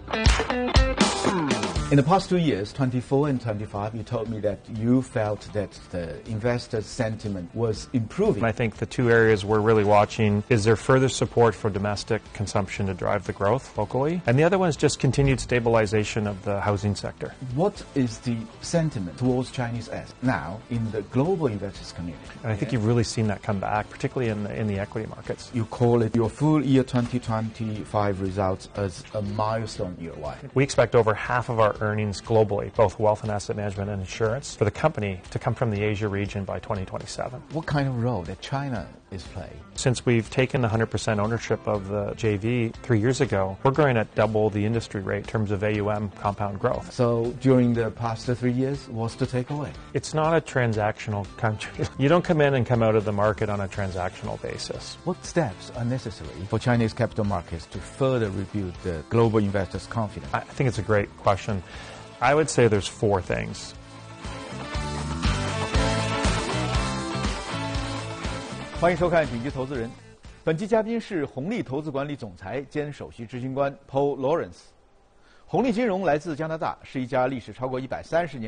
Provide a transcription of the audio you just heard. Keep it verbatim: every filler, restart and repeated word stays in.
In the past two years, twenty-four and twenty-five, you told me that you felt that the investor sentiment was improving. I think the two areas we're really watching is there further support for domestic consumption to drive the growth locally, and the other one is just continued stabilization of the housing sector. What is the sentiment towards Chinese assets now in the global investors community? And I think yeah. you've really seen that come back, particularly in the, in the equity markets. You call it your full year twenty twenty-five results as a milestone year. Why? We expect over half of our earnings globally, both wealth and asset management and insurance, for the company to come from the Asia region by twenty twenty-seven. What kind of role that China is playing? Since we've taken one hundred percent ownership of the J V three years ago, we're growing at double the industry rate in terms of A U M compound growth. So during the past three years, what's the takeaway? It's not a transactional country. You don't come in and come out of the market on a transactional basis. What steps are necessary for Chinese capital markets to further rebuild the global investors' confidence? I think it's a great question. I would say there's four things. 欢迎收看《顶级投资人》，本期嘉宾是红利投资管理总裁兼首席执行官 Paul Lawrence。红利金融来自加拿大，是一家历史超过一百三十年。